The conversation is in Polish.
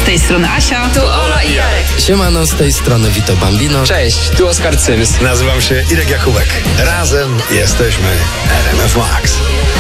tej strony Asia. Tu Ola i Jarek. Siemano, z tej strony Vito Bambino. Cześć, tu Oskar Cyms. Nazywam się Irek Jakubek. Razem jesteśmy RMF Max.